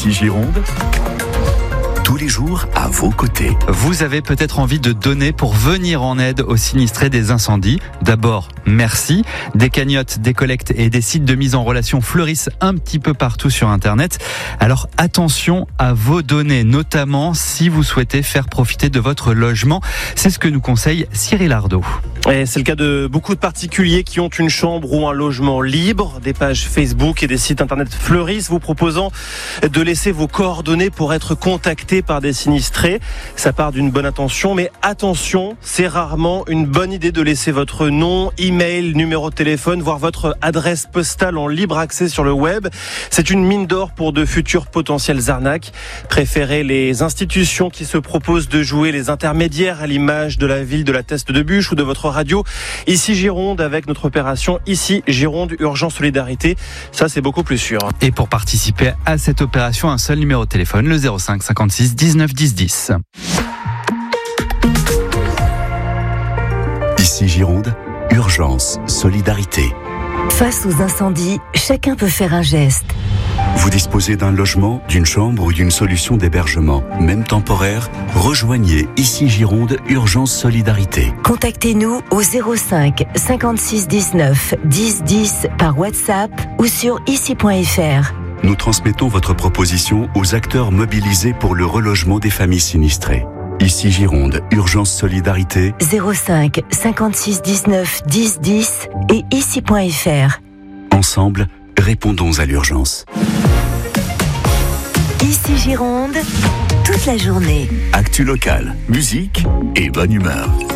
Ici Gironde, tous les jours à vos côtés. Vous avez peut-être envie de donner pour venir en aide aux sinistrés des incendies. D'abord, merci. Des cagnottes, des collectes et des sites de mise en relation fleurissent un petit peu partout sur Internet. Alors attention à vos données, notamment si vous souhaitez faire profiter de votre logement. C'est ce que nous conseille Cyril Ardo. Et c'est le cas de beaucoup de particuliers qui ont une chambre ou un logement libre. Des pages Facebook et des sites Internet fleurissent, vous proposant de laisser vos coordonnées pour être contactés par des sinistrés. Ça part d'une bonne intention, mais attention, c'est rarement une bonne idée de laisser votre nom, email, numéro de téléphone, voire votre adresse postale en libre accès sur le web. C'est une mine d'or pour de futures potentielles arnaques. Préférez les institutions qui se proposent de jouer les intermédiaires à l'image de la ville de la Teste de Buch ou de votre radio. Ici Gironde, avec notre opération Ici Gironde Urgence Solidarité. Ça, c'est beaucoup plus sûr. Et pour participer à cette opération, un seul numéro de téléphone, le 05 56 19 10 10. Ici Gironde, Urgence Solidarité. Face aux incendies, chacun peut faire un geste. Vous disposez d'un logement, d'une chambre ou d'une solution d'hébergement, même temporaire, rejoignez Ici Gironde Urgence Solidarité. Contactez-nous au 05 56 19 10 10 par WhatsApp ou sur ici.fr. Nous transmettons votre proposition aux acteurs mobilisés pour le relogement des familles sinistrées. Ici Gironde Urgence Solidarité. 05 56 19 10 10 et ici.fr. Ensemble, répondons à l'urgence. Ici Gironde, toute la journée. Actu local, musique et bonne humeur.